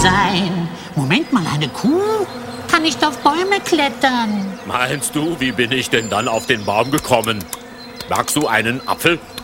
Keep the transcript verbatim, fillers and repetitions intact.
sein. Moment mal, eine Kuh kann nicht auf Bäume klettern. Meinst du, wie bin ich denn dann auf den Baum gekommen? Magst du einen Apfel?